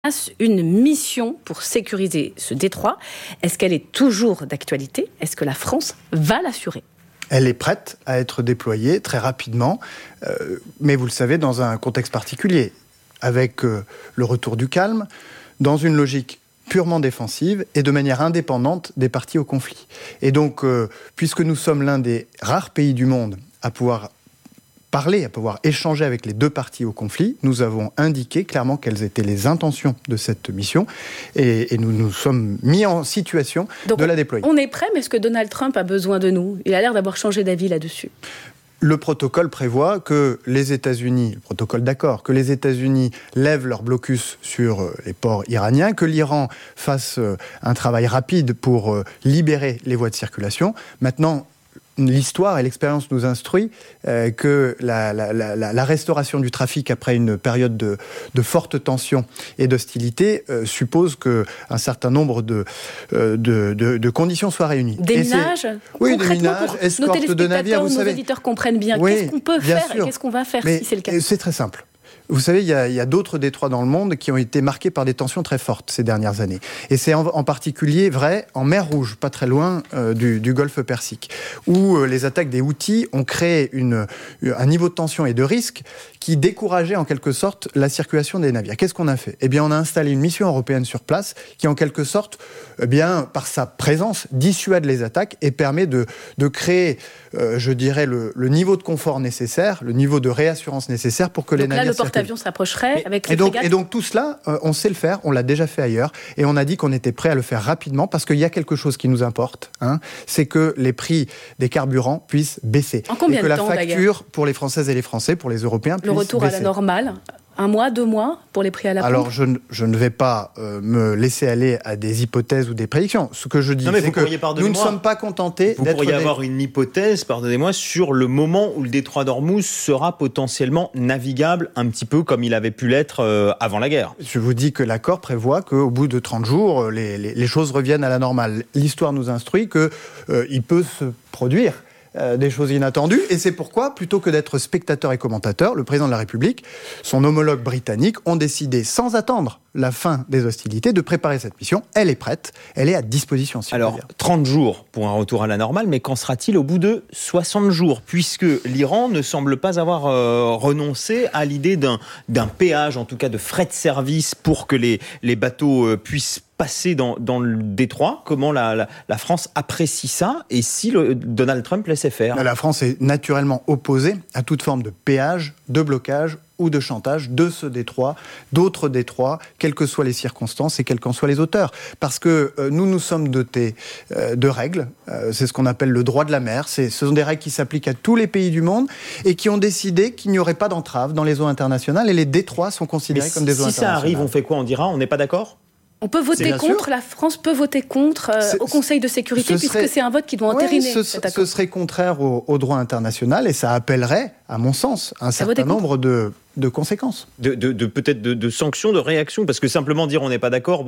une mission pour sécuriser ce détroit. Est-ce qu'elle est toujours d'actualité ? Est-ce que la France va l'assurer ? Elle est prête à être déployée très rapidement, mais vous le savez, dans un contexte particulier, avec le retour du calme, dans une logique purement défensive et de manière indépendante des parties au conflit. Et donc, puisque nous sommes l'un des rares pays du monde à pouvoir parler, à pouvoir échanger avec les deux parties au conflit, nous avons indiqué clairement quelles étaient les intentions de cette mission et nous nous sommes mis en situation de la déployer. On est prêt, mais est-ce que Donald Trump a besoin de nous ? Il a l'air d'avoir changé d'avis là-dessus. Le protocole prévoit que les États-Unis, le protocole d'accord, que les États-Unis lèvent leur blocus sur les ports iraniens, que l'Iran fasse un travail rapide pour libérer les voies de circulation. Maintenant, l'histoire et l'expérience nous instruit que la restauration du trafic après une période de forte tension et d'hostilité suppose qu'un certain nombre de conditions soient réunies. Des minages ? Oui, des minages, escorte de navires, vous savez. Nos auditeurs comprennent bien. Oui, qu'est-ce qu'on peut faire sûr. et qu'est-ce qu'on va faire si c'est le cas ? C'est très simple. Vous savez, il y a d'autres détroits dans le monde qui ont été marqués par des tensions très fortes ces dernières années. Et c'est en particulier vrai en mer Rouge, pas très loin du Golfe Persique, où les attaques des Houthis ont créé un niveau de tension et de risque qui décourageait en quelque sorte la circulation des navires. Qu'est-ce qu'on a fait ? Eh bien, on a installé une mission européenne sur place qui, en quelque sorte, par sa présence, dissuade les attaques et permet de créer, je dirais, le niveau de confort nécessaire, le niveau de réassurance nécessaire pour que les navires circulent. Donc là, le porte-avions s'approcherait avec les frégates. Et donc tout cela, on sait le faire, on l'a déjà fait ailleurs, et on a dit qu'on était prêt à le faire rapidement parce qu'il y a quelque chose qui nous importe, c'est que les prix des carburants puissent baisser. En combien et que de temps, la facture pour les Françaises et les Français, pour les Européens, puisse baisser. Le retour à la normale ? 1 mois, 2 mois pour les prix à la pompe ? Alors, je ne vais pas me laisser aller à des hypothèses ou des prédictions. Ce que je dis, c'est que nous ne sommes pas contentés Vous pourriez avoir une hypothèse, pardonnez-moi, sur le moment où le détroit d'Ormuz sera potentiellement navigable, un petit peu comme il avait pu l'être avant la guerre. Je vous dis que l'accord prévoit qu'au bout de 30 jours, les choses reviennent à la normale. L'histoire nous instruit qu'il peut se produire des choses inattendues, et c'est pourquoi, plutôt que d'être spectateur et commentateur, le président de la République, son homologue britannique, ont décidé, sans attendre la fin des hostilités, de préparer cette mission. Elle est prête, elle est à disposition. Alors, 30 jours pour un retour à la normale, mais qu'en sera-t-il au bout de 60 jours, puisque l'Iran ne semble pas avoir renoncé à l'idée d'un péage, en tout cas de frais de service, pour que les bateaux puissent passer dans le détroit. Comment la France apprécie ça, et si Donald Trump laissait faire ? La France est naturellement opposée à toute forme de péage, de blocage ou de chantage de ce détroit, d'autres détroits, quelles que soient les circonstances et quels qu'en soient les auteurs. Parce que nous nous sommes dotés de règles, c'est ce qu'on appelle le droit de la mer, ce sont des règles qui s'appliquent à tous les pays du monde et qui ont décidé qu'il n'y aurait pas d'entrave dans les eaux internationales, et les détroits sont considérés comme des eaux internationales. Si ça arrive, on fait quoi ? On dira, on n'est pas d'accord ? On peut voter contre, la France peut voter contre au Conseil de sécurité, puisque c'est un vote qui doit entériner cet accord. Ce serait contraire au droit international, et ça appellerait, à mon sens, un certain nombre de conséquences. Peut-être de sanctions, de réactions, parce que simplement dire on n'est pas d'accord,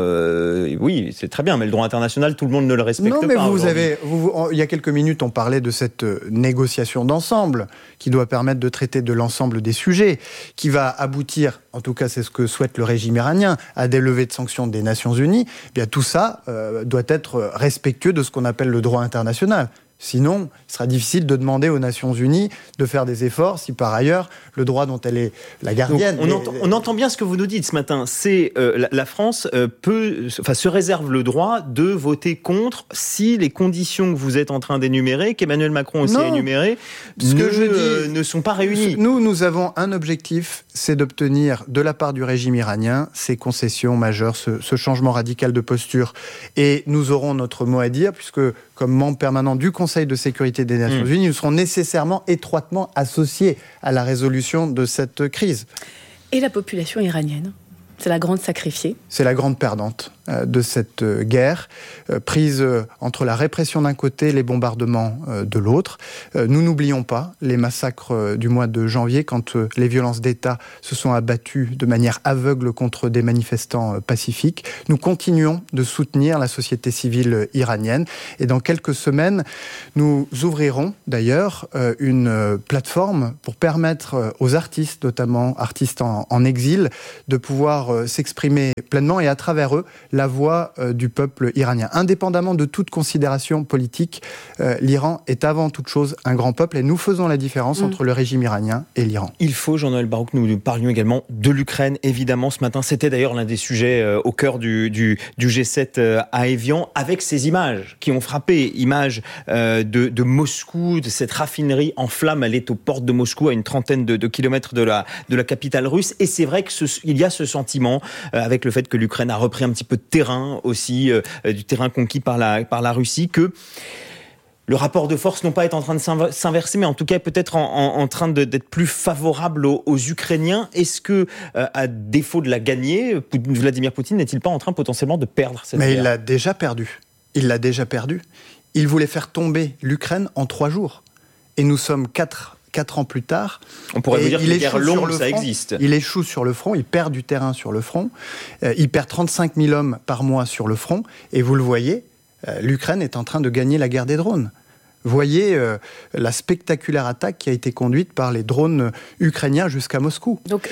oui, c'est très bien, mais le droit international, tout le monde ne le respecte pas. Non, mais il y a quelques minutes, on parlait de cette négociation d'ensemble qui doit permettre de traiter de l'ensemble des sujets, qui va aboutir, en tout cas c'est ce que souhaite le régime iranien, à des levées de sanctions des Nations Unies. Eh bien, tout ça doit être respectueux de ce qu'on appelle le droit international. Sinon, il sera difficile de demander aux Nations Unies de faire des efforts si par ailleurs le droit dont elle est la gardienne... Donc, on entend bien ce que vous nous dites ce matin. C'est la France se réserve le droit de voter contre si les conditions que vous êtes en train d'énumérer, qu'Emmanuel Macron aussi a énumérées, ne sont pas réunies. Nous avons un objectif, c'est d'obtenir de la part du régime iranien ces concessions majeures, ce changement radical de posture. Et nous aurons notre mot à dire, puisque comme membre permanent du Conseil de sécurité des Nations Unies, nous serons nécessairement étroitement associés à la résolution de cette crise. Et la population iranienne ? C'est la grande sacrifiée ? C'est la grande perdante. de cette guerre, prise entre la répression d'un côté et les bombardements de l'autre. Nous n'oublions pas les massacres du mois de janvier, quand les violences d'État se sont abattues de manière aveugle contre des manifestants pacifiques. Nous continuons de soutenir la société civile iranienne, et dans quelques semaines, nous ouvrirons d'ailleurs une plateforme pour permettre aux artistes, notamment artistes en exil, de pouvoir s'exprimer pleinement, et à travers eux, la voix du peuple iranien. Indépendamment de toute considération politique, l'Iran est avant toute chose un grand peuple, et nous faisons la différence entre le régime iranien et l'Iran. Il faut, Jean-Noël Barrot, que nous parlions également de l'Ukraine, évidemment, ce matin. C'était d'ailleurs l'un des sujets au cœur du G7 à Évian, avec ces images qui ont frappé. Images de Moscou, de cette raffinerie en flammes. Elle est aux portes de Moscou, à une trentaine de kilomètres de la capitale russe. Et c'est vrai qu'il y a ce sentiment, avec le fait que l'Ukraine a repris un petit peu de terrain aussi, du terrain conquis par la Russie, que le rapport de force non pas est en train de s'inverser, mais en tout cas peut-être en train d'être plus favorable aux Ukrainiens. Est-ce que, à défaut de la gagner, Vladimir Poutine n'est-il pas en train potentiellement de perdre cette guerre ? Mais il l'a déjà perdu. Il voulait faire tomber l'Ukraine en 3 jours. Et nous sommes 4 ans plus tard. On pourrait vous dire que les guerres longues, ça existe. Il échoue sur le front, il perd du terrain sur le front. Il perd 35 000 hommes par mois sur le front. Et vous le voyez, l'Ukraine est en train de gagner la guerre des drones. Voyez la spectaculaire attaque qui a été conduite par les drones ukrainiens jusqu'à Moscou. Donc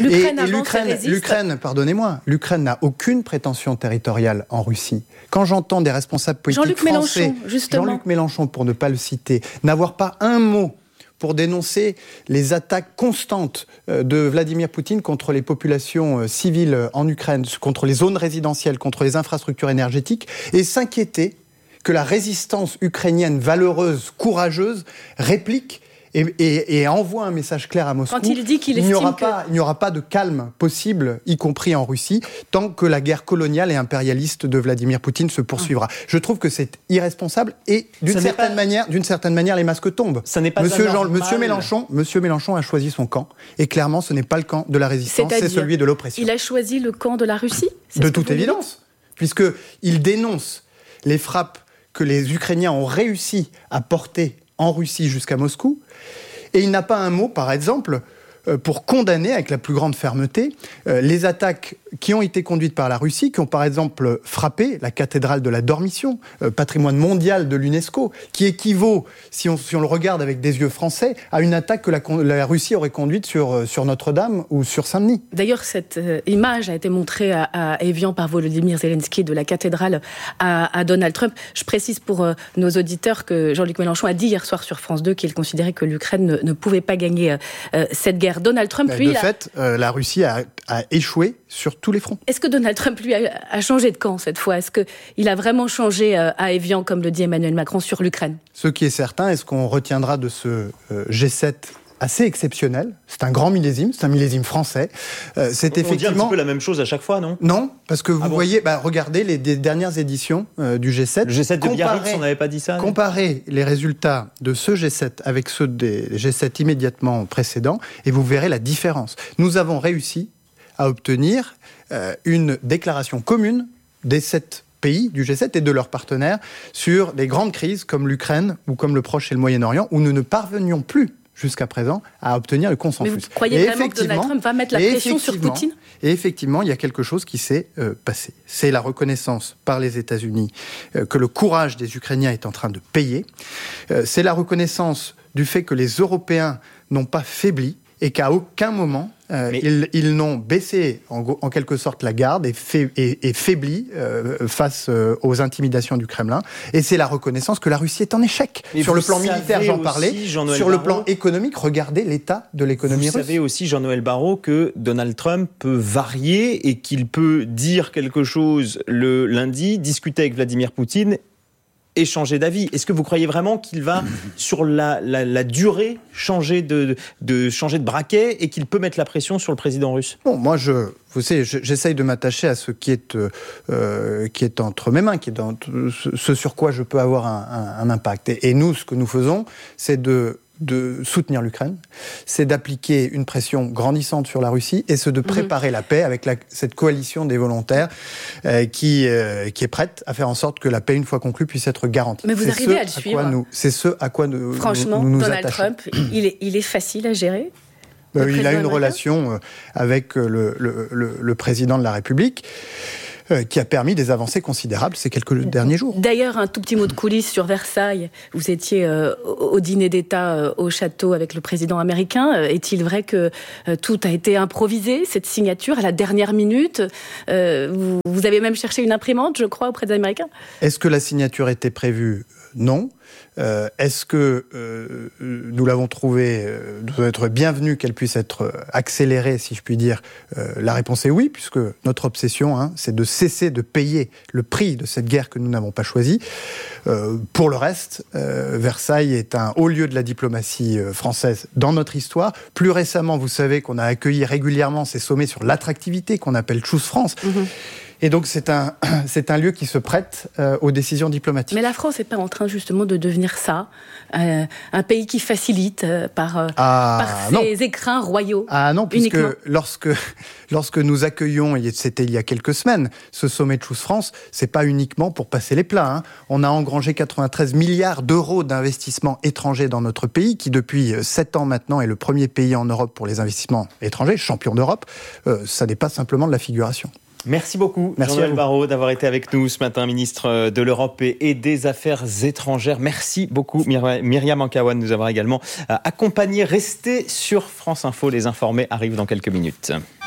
l'Ukraine l'Ukraine n'a aucune prétention territoriale en Russie. Quand j'entends des responsables politiques français, Jean-Luc Mélenchon, pour ne pas le citer, n'avoir pas un mot pour dénoncer les attaques constantes de Vladimir Poutine contre les populations civiles en Ukraine, contre les zones résidentielles, contre les infrastructures énergétiques, et s'inquiéter que la résistance ukrainienne valeureuse, courageuse, réplique et envoie un message clair à Moscou. Quand il dit qu'il il n'y aura pas de calme possible, y compris en Russie, tant que la guerre coloniale et impérialiste de Vladimir Poutine se poursuivra. Je trouve que c'est irresponsable, et d'une certaine manière, les masques tombent. Monsieur Mélenchon a choisi son camp, et clairement, ce n'est pas le camp de la résistance, c'est celui de l'oppression. Il a choisi le camp de la Russie ? De toute évidence, puisqu'il dénonce les frappes que les Ukrainiens ont réussi à porter en Russie jusqu'à Moscou. Et il n'a pas un mot, par exemple, pour condamner avec la plus grande fermeté les attaques qui ont été conduites par la Russie, qui ont par exemple frappé la cathédrale de la Dormition, patrimoine mondial de l'UNESCO, qui équivaut, si on le regarde avec des yeux français, à une attaque que la Russie aurait conduite sur Notre-Dame ou sur Saint-Denis. D'ailleurs, cette image a été montrée à Évian par Volodymyr Zelensky de la cathédrale à Donald Trump. Je précise pour nos auditeurs que Jean-Luc Mélenchon a dit hier soir sur France 2 qu'il considérait que l'Ukraine ne pouvait pas gagner cette guerre. Donald Trump, lui... la Russie a échoué sur tous les fronts. Est-ce que Donald Trump, lui, a changé de camp cette fois ? Est-ce qu'il a vraiment changé à Évian, comme le dit Emmanuel Macron, sur l'Ukraine ? Ce qui est certain, est-ce qu'on retiendra de ce G7 assez exceptionnel. C'est un grand millésime, c'est un millésime français. C'est effectivement... On dit un petit peu la même chose à chaque fois, non ? Non, parce que vous voyez, regardez les dernières éditions du G7. Le G7 de Biarritz, on n'avait pas dit ça. Comparez les résultats de ce G7 avec ceux des G7 immédiatement précédents, et vous verrez la différence. Nous avons réussi à obtenir une déclaration commune des 7 pays du G7 et de leurs partenaires sur des grandes crises comme l'Ukraine ou comme le Proche et le Moyen-Orient, où nous ne parvenions plus jusqu'à présent à obtenir le consensus. Mais vous croyez vraiment que Donald Trump va mettre la pression sur Poutine ? Et effectivement, il y a quelque chose qui s'est passé. C'est la reconnaissance par les États-Unis que le courage des Ukrainiens est en train de payer. C'est la reconnaissance du fait que les Européens n'ont pas faibli et qu'à aucun moment ils n'ont baissé en quelque sorte la garde et faibli face aux intimidations du Kremlin. Et c'est la reconnaissance que la Russie est en échec. Mais sur le plan militaire, j'en parlais. Sur le plan économique, regardez l'état de l'économie russe. Vous savez aussi, Jean-Noël Barrot, que Donald Trump peut varier et qu'il peut dire quelque chose le lundi, discuter avec Vladimir Poutine et changer d'avis. Est-ce que vous croyez vraiment qu'il va, sur la durée, changer de braquet et qu'il peut mettre la pression sur le président russe ? Bon, moi, vous savez, j'essaye de m'attacher à ce qui est entre mes mains, qui est ce sur quoi je peux avoir un impact. Et nous, ce que nous faisons, c'est de de soutenir l'Ukraine, c'est d'appliquer une pression grandissante sur la Russie et c'est de préparer la paix avec cette coalition des volontaires qui est prête à faire en sorte que la paix, une fois conclue, puisse être garantie. Mais vous arrivez à le suivre. C'est ce à quoi nous Franchement, nous Donald attachons. Trump, il est facile à gérer. Il a une relation avec le président de la République qui a permis des avancées considérables ces quelques derniers jours. D'ailleurs, un tout petit mot de coulisses sur Versailles. Vous étiez au dîner d'État au château avec le président américain. Est-il vrai que tout a été improvisé, cette signature, à la dernière minute ? Vous avez même cherché une imprimante, je crois, auprès des Américains ? Est-ce que la signature était prévue ? Non. Est-ce que nous l'avons trouvé doit être bienvenu qu'elle puisse être accélérée, si je puis dire? La réponse est oui, puisque notre obsession, c'est de cesser de payer le prix de cette guerre que nous n'avons pas choisie. Pour le reste, Versailles est un haut lieu de la diplomatie française dans notre histoire. Plus récemment, vous savez qu'on a accueilli régulièrement ces sommets sur l'attractivité qu'on appelle Choose France. Et donc, c'est un lieu qui se prête aux décisions diplomatiques. Mais la France n'est pas en train, justement, de devenir ça, un pays qui facilite par ses écrins royaux. Ah non, puisque uniquement. lorsque nous accueillons, et c'était il y a quelques semaines, ce sommet de Choose France, c'est pas uniquement pour passer les plats. On a engrangé 93 milliards d'euros d'investissements étrangers dans notre pays, qui depuis 7 ans maintenant est le premier pays en Europe pour les investissements étrangers, champion d'Europe. Ça n'est pas simplement de la figuration. Merci beaucoup, Jean-Noël Barrot, d'avoir été avec nous ce matin, ministre de l'Europe et des Affaires étrangères. Merci beaucoup, Myriam Ankawan, de nous avoir également accompagnés. Restez sur France Info, les informés arrivent dans quelques minutes.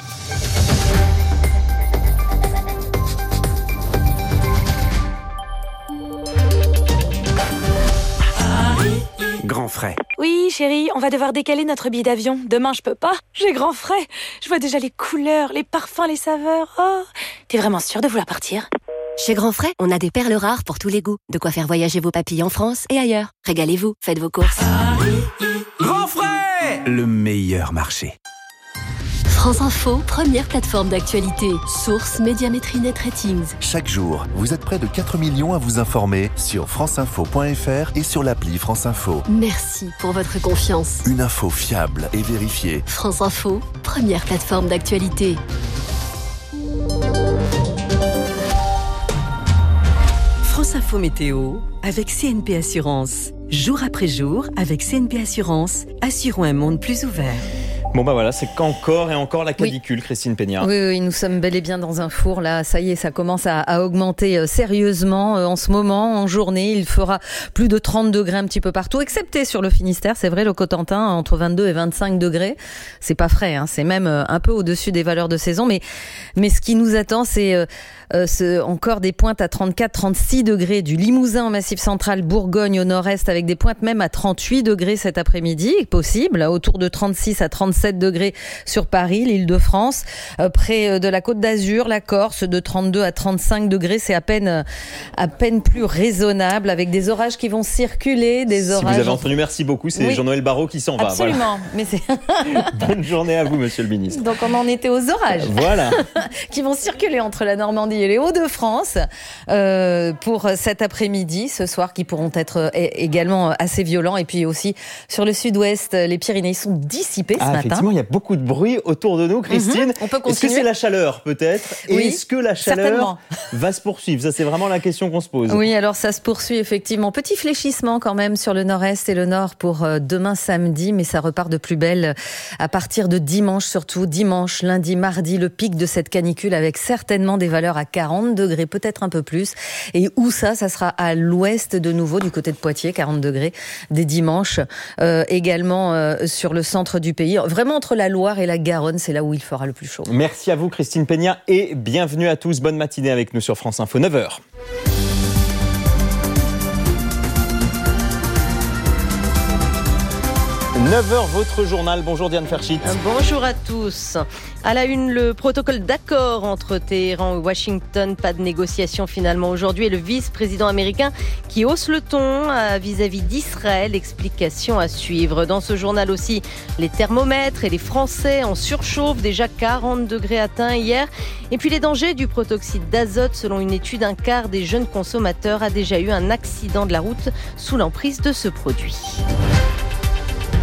Grand frais. Oui, chérie, on va devoir décaler notre billet d'avion. Demain, je peux pas. J'ai grand frais. Je vois déjà les couleurs, les parfums, les saveurs. Oh, t'es vraiment sûre de vouloir partir ? Chez Grand Frais, on a des perles rares pour tous les goûts. De quoi faire voyager vos papilles en France et ailleurs. Régalez-vous, faites vos courses. Grand frais, le meilleur marché. France Info, première plateforme d'actualité. Source Médiamétrie Net Ratings. Chaque jour, vous êtes près de 4 millions à vous informer sur franceinfo.fr et sur l'appli France Info. Merci pour votre confiance. Une info fiable et vérifiée. France Info, première plateforme d'actualité. France Info Météo avec CNP Assurance. Jour après jour, avec CNP Assurance, assurons un monde plus ouvert. Bon voilà, c'est qu'encore et encore la canicule, Christine Peña. Oui, nous sommes bel et bien dans un four là, ça y est, ça commence à augmenter sérieusement en ce moment, en journée, il fera plus de 30 degrés un petit peu partout, excepté sur le Finistère, c'est vrai, le Cotentin, entre 22 et 25 degrés, c'est pas frais, c'est même un peu au-dessus des valeurs de saison, mais ce qui nous attend, c'est encore des pointes à 34, 36 degrés, du Limousin au Massif Central, Bourgogne au nord-est, avec des pointes même à 38 degrés cet après-midi, possible, autour de 36 à 37 degrés sur Paris, l'Île-de-France, près de la Côte d'Azur, la Corse, de 32 à 35 degrés, c'est à peine plus raisonnable, avec des orages qui vont circuler, des orages... Si vous avez entendu, merci beaucoup, c'est Jean-Noël Barrot qui s'en va. Absolument, voilà. Mais c'est... Bonne journée à vous, monsieur le ministre. Donc on en était aux orages. Voilà. Qui vont circuler entre la Normandie et les Hauts-de-France pour cet après-midi, ce soir, qui pourront être également assez violents. Et puis aussi sur le sud-ouest, les Pyrénées sont dissipées ce matin. Effectivement, il y a beaucoup de bruit autour de nous, Christine. On peut continuer. Est-ce que c'est la chaleur, peut-être ? Oui, et est-ce que la chaleur va se poursuivre ? Ça, c'est vraiment la question qu'on se pose. Oui, alors ça se poursuit effectivement. Petit fléchissement quand même sur le nord-est et le nord pour demain samedi, mais ça repart de plus belle à partir de dimanche, surtout dimanche, lundi, mardi, le pic de cette canicule avec certainement des valeurs à 40 degrés, peut-être un peu plus. Et où ça sera à l'ouest de nouveau, du côté de Poitiers, 40 degrés dès dimanche. Également sur le centre du pays. Vraiment entre la Loire et la Garonne, c'est là où il fera le plus chaud. Merci à vous, Christine Peña, et bienvenue à tous. Bonne matinée avec nous sur France Info, 9h. « 9h, votre journal. Bonjour Diane Ferchit. Bonjour à tous. À la une, le protocole d'accord entre Téhéran et Washington. Pas de négociation finalement aujourd'hui. Et le vice-président américain qui hausse le ton vis-à-vis d'Israël. Explication à suivre. Dans ce journal aussi, les thermomètres et les Français en surchauffe. Déjà 40 degrés atteints hier. Et puis les dangers du protoxyde d'azote. Selon une étude, un quart des jeunes consommateurs a déjà eu un accident de la route sous l'emprise de ce produit.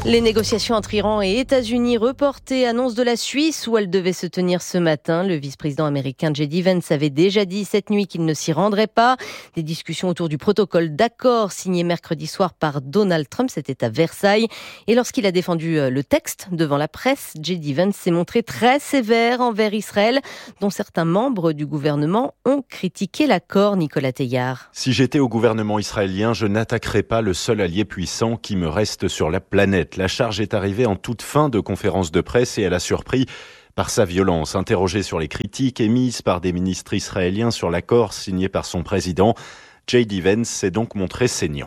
Les négociations entre Iran et États-Unis reportées, annonce de la Suisse où elles devaient se tenir ce matin. Le vice-président américain J.D. Vance avait déjà dit cette nuit qu'il ne s'y rendrait pas. Des discussions autour du protocole d'accord signé mercredi soir par Donald Trump, c'était à Versailles. Et lorsqu'il a défendu le texte devant la presse, J.D. Vance s'est montré très sévère envers Israël, dont certains membres du gouvernement ont critiqué l'accord. Nicolas Teillard. Si j'étais au gouvernement israélien, je n'attaquerais pas le seul allié puissant qui me reste sur la planète. La charge est arrivée en toute fin de conférence de presse et elle a surpris par sa violence. Interrogé sur les critiques émises par des ministres israéliens sur l'accord signé par son président, J.D. Vance s'est donc montré saignant.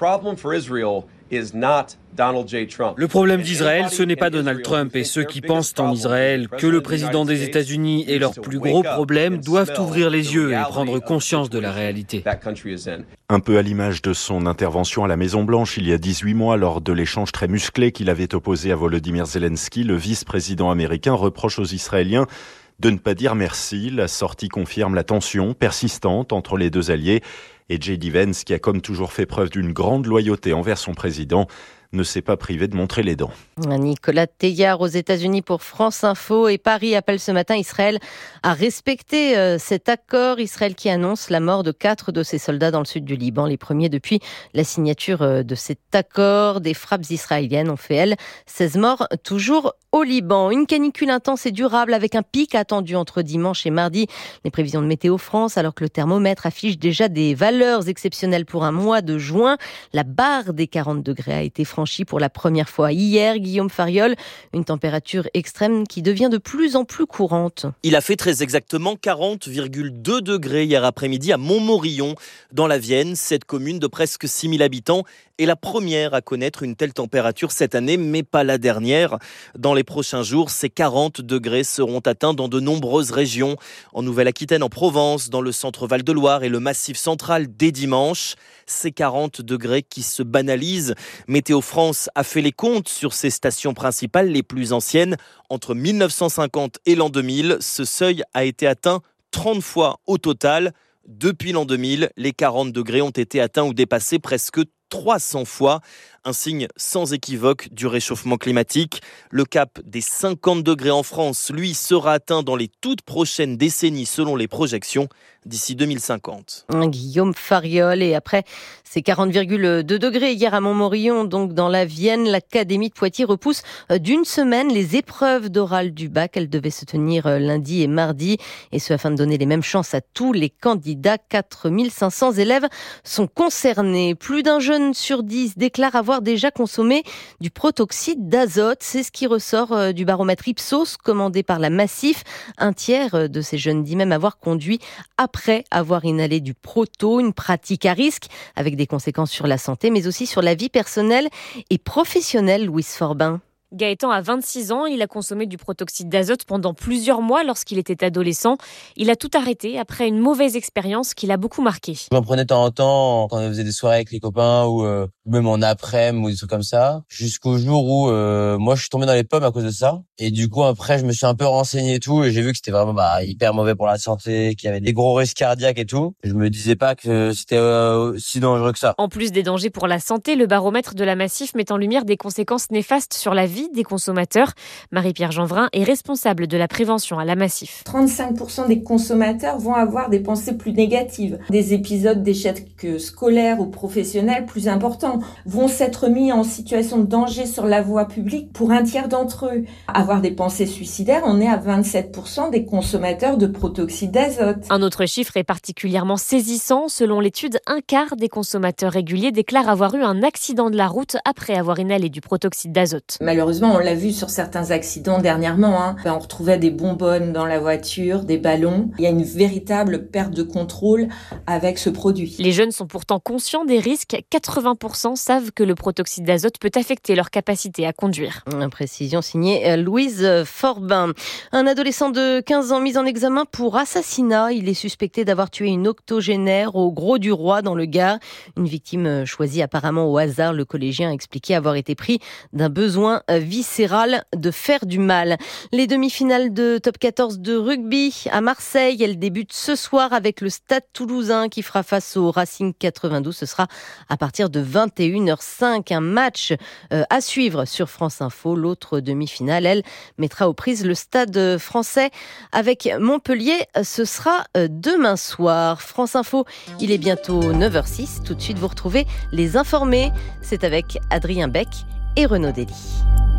Le problème d'Israël, ce n'est pas Donald Trump et ceux qui pensent en Israël que le président des États-Unis est leur plus gros problème doivent ouvrir les yeux et prendre conscience de la réalité. Un peu à l'image de son intervention à la Maison-Blanche il y a 18 mois lors de l'échange très musclé qu'il avait opposé à Volodymyr Zelensky, le vice-président américain reproche aux Israéliens de ne pas dire merci. La sortie confirme la tension persistante entre les deux alliés et J.D. Vance, qui a comme toujours fait preuve d'une grande loyauté envers son président, ne s'est pas privé de montrer les dents. Nicolas Teillard aux États-Unis pour France Info et Paris appelle ce matin Israël à respecter cet accord. Israël qui annonce la mort de 4 de ses soldats dans le sud du Liban, les premiers depuis la signature de cet accord. Des frappes israéliennes ont fait, elles, 16 morts toujours au Liban. Une canicule intense et durable avec un pic attendu entre dimanche et mardi. Les prévisions de Météo France, alors que le thermomètre affiche déjà des valeurs exceptionnelles pour un mois de juin. La barre des 40 degrés a été franchie pour la première fois hier. Guillaume Fariol, une température extrême qui devient de plus en plus courante. Il a fait très exactement 40,2 degrés hier après-midi à Montmorillon, dans la Vienne. Cette commune de presque 6000 habitants est la première à connaître une telle température cette année, mais pas la dernière. Dans les prochains jours, ces 40 degrés seront atteints dans de nombreuses régions. En Nouvelle-Aquitaine, en Provence, dans le centre Val-de-Loire et le Massif central dès dimanche. Ces 40 degrés qui se banalisent. Météo France a fait les comptes sur ses stations principales les plus anciennes. Entre 1950 et l'an 2000, ce seuil a été atteint 30 fois au total. Depuis l'an 2000, les 40 degrés ont été atteints ou dépassés presque 300 fois. Un signe sans équivoque du réchauffement climatique. Le cap des 50 degrés en France, lui, sera atteint dans les toutes prochaines décennies selon les projections d'ici 2050. Guillaume Fariol, et après ces 40,2 degrés hier à Montmorillon, donc dans la Vienne, l'Académie de Poitiers repousse d'une semaine les épreuves d'oral du bac. Elles devaient se tenir lundi et mardi, et ce afin de donner les mêmes chances à tous les candidats. 4500 élèves sont concernés. Plus d'un jeune sur 10 déclare avoir déjà consommé du protoxyde d'azote. C'est ce qui ressort du baromètre Ipsos commandé par la Massif. Un tiers de ces jeunes dit même avoir conduit après avoir inhalé du proto, une pratique à risque avec des conséquences sur la santé mais aussi sur la vie personnelle et professionnelle. Louise Forbin. Gaëtan a 26 ans, il a consommé du protoxyde d'azote pendant plusieurs mois lorsqu'il était adolescent. Il a tout arrêté après une mauvaise expérience qui l'a beaucoup marqué. Je m'en prenais de temps en temps quand on faisait des soirées avec les copains ou même en après-midi ou des trucs comme ça. Jusqu'au jour où moi je suis tombé dans les pommes à cause de ça. Et du coup après je me suis un peu renseigné et tout et j'ai vu que c'était vraiment hyper mauvais pour la santé, qu'il y avait des gros risques cardiaques et tout. Je me disais pas que c'était si dangereux que ça. En plus des dangers pour la santé, le baromètre de la Massif met en lumière des conséquences néfastes sur la vie des consommateurs. Marie-Pierre Jeanvrin est responsable de la prévention à la Massif. 35% des consommateurs vont avoir des pensées plus négatives. Des épisodes d'échecs scolaires ou professionnels plus importants vont s'être mis en situation de danger sur la voie publique pour un tiers d'entre eux. Avoir des pensées suicidaires, on est à 27% des consommateurs de protoxyde d'azote. Un autre chiffre est particulièrement saisissant. Selon l'étude, un quart des consommateurs réguliers déclarent avoir eu un accident de la route après avoir inhalé du protoxyde d'azote. Malheureusement, on l'a vu sur certains accidents dernièrement. On retrouvait des bonbonnes dans la voiture, des ballons. Il y a une véritable perte de contrôle avec ce produit. Les jeunes sont pourtant conscients des risques. 80% savent que le protoxyde d'azote peut affecter leur capacité à conduire. Une précision signée Louise Forbin. Un adolescent de 15 ans mis en examen pour assassinat. Il est suspecté d'avoir tué une octogénaire au Grau-du-Roi dans le Gard. Une victime choisie apparemment au hasard. Le collégien a expliqué avoir été pris d'un besoin viscérale de faire du mal. Les demi-finales de Top 14 de rugby à Marseille, elles débutent ce soir avec le Stade Toulousain qui fera face au Racing 92. Ce sera à partir de 21h05. Un match à suivre sur France Info. L'autre demi-finale, elle, mettra aux prises le Stade Français avec Montpellier. Ce sera demain soir. France Info, il est bientôt 9h06. Tout de suite, vous retrouvez les informés. C'est avec Adrien Beck et Renaud Dely.